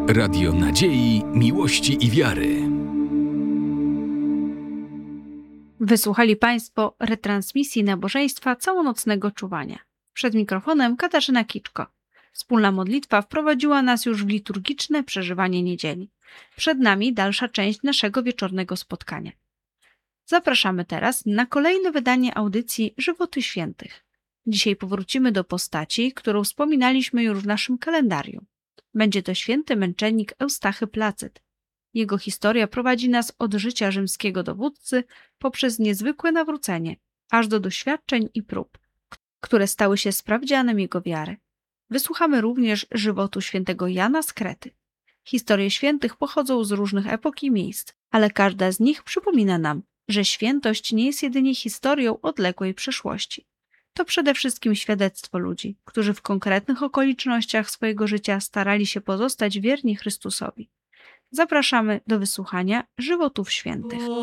Radio Nadziei, Miłości i Wiary. Wysłuchali Państwo retransmisji nabożeństwa całonocnego czuwania. Przed mikrofonem Katarzyna Kiczko. Wspólna modlitwa wprowadziła nas już w liturgiczne przeżywanie niedzieli. Przed nami dalsza część naszego wieczornego spotkania. Zapraszamy teraz na kolejne wydanie audycji Żywoty Świętych. Dzisiaj powrócimy do postaci, którą wspominaliśmy już w naszym kalendarium. Będzie to święty męczennik Eustachy Placyt. Jego historia prowadzi nas od życia rzymskiego dowódcy poprzez niezwykłe nawrócenie, aż do doświadczeń i prób, które stały się sprawdzianem jego wiary. Wysłuchamy również żywotu świętego Jana z Krety. Historie świętych pochodzą z różnych epok i miejsc, ale każda z nich przypomina nam, że świętość nie jest jedynie historią odległej przeszłości. To przede wszystkim świadectwo ludzi, którzy w konkretnych okolicznościach swojego życia starali się pozostać wierni Chrystusowi. Zapraszamy do wysłuchania żywotów świętych.